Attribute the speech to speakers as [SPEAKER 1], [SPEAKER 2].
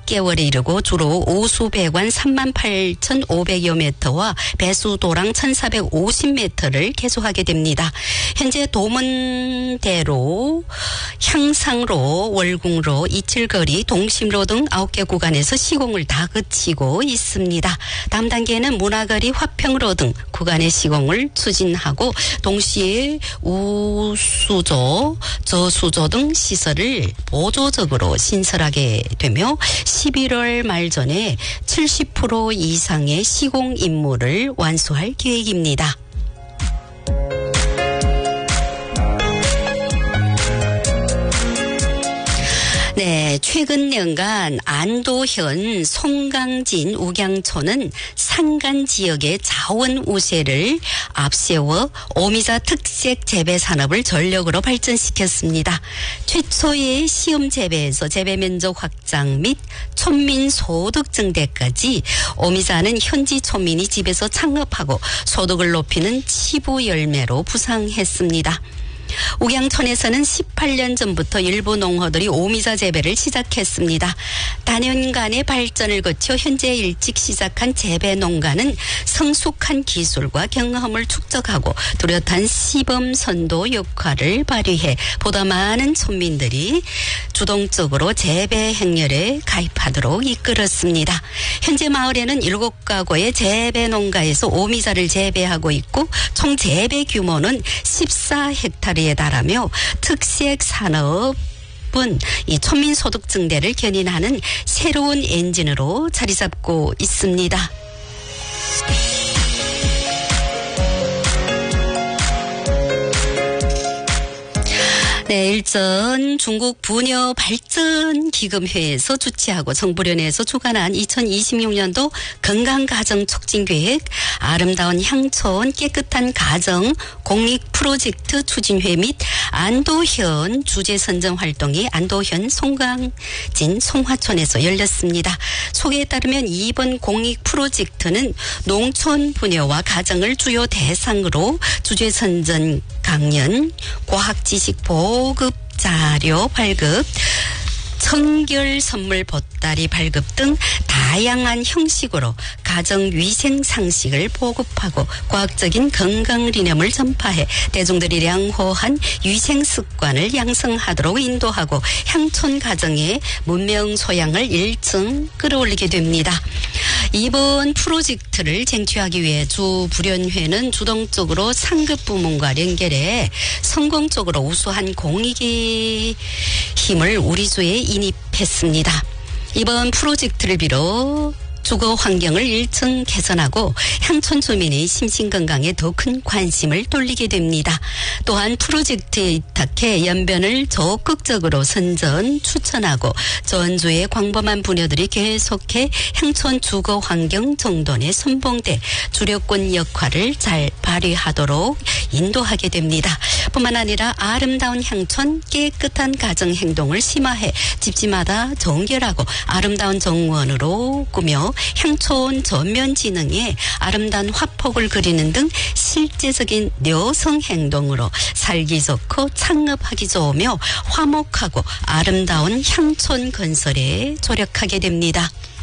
[SPEAKER 1] 10개월에 이르고 주로 오수배관 38,500여 m와 배수도랑 1,450m를 개소하게 됩니다. 현재 도문대로, 향상로, 월궁로, 이칠거리, 동심로 등 9개 구간에서 시공을 다 그치고 있습니다. 다음 단계는 문화거리, 화평로 등 구간의 시공을 추진하고 동시에 우수조, 저수조 등 시설을 보조적으로 신설하게 되며 11월 말 전에 70% 이상의 시공 임무를 완수할 계획입니다. 네, 최근 년간 안도현, 송강진, 우경촌은 산간 지역의 자원 우세를 앞세워 오미자 특색 재배 산업을 전력으로 발전시켰습니다. 최초의 시험 재배에서 재배 면적 확장 및 촌민 소득 증대까지 오미자는 현지 촌민이 집에서 창업하고 소득을 높이는 치부 열매로 부상했습니다. 우경촌에서는 18년 전부터 일부 농허들이 오미자 재배를 시작했습니다. 단연간의 발전을 거쳐 현재 일찍 시작한 재배 농가는 성숙한 기술과 경험을 축적하고 뚜렷한 시범 선도 역할을 발휘해 보다 많은 촌민들이 주동적으로 재배 행렬에 가입하도록 이끌었습니다. 현재 마을에는 7가구의 재배 농가에서 오미자를 재배하고 있고 총 재배 규모는 14헥타르에 달하며 특색 산업은 이 촌민 소득 증대를 견인하는 새로운 엔진으로 자리 잡고 있습니다. 네, 일전 중국 부녀 발전 기금회에서 주최하고 정부련에서 주관한 2026년도 건강가정 촉진계획, 아름다운 향촌 깨끗한 가정 공익 프로젝트 추진회 및 안도현 주제 선정 활동이 안도현 송강진 송화촌에서 열렸습니다. 소개에 따르면 이번 공익 프로젝트는 농촌 부녀와 가정을 주요 대상으로 주제 선정 강연, 과학지식 보급 자료 발급, 청결 선물 보따리 발급 등 다양한 형식으로 가정 위생 상식을 보급하고 과학적인 건강 리념을 전파해 대중들이良好한 위생 습관을 양성하도록 인도하고 향촌 가정의 문명 소양을 일층 끌어올리게 됩니다. 이번 프로젝트를 쟁취하기 위해 주부련회는 주동적으로 상급 부문과 연결해 성공적으로 우수한 공익의 힘을 우리 주에 인입했습니다. 이번 프로젝트를 비롯 주거 환경을 일층 개선하고 향촌 주민의 심신건강에 더 큰 관심을 돌리게 됩니다. 또한 프로젝트에 입탁해 연변을 적극적으로 선전, 추천하고 전주의 광범한 부녀들이 계속해 향촌 주거 환경 정돈에 선봉돼 주력권 역할을 잘 발휘하도록 인도하게 됩니다. 뿐만 아니라 아름다운 향촌 깨끗한 가정 행동을 심화해 집집마다 정결하고 아름다운 정원으로 꾸며 향촌 전면 지능에 아름다운 화폭을 그리는 등 실제적인 여성 행동으로 살기 좋고 창업하기 좋으며 화목하고 아름다운 향촌 건설에 조력하게 됩니다.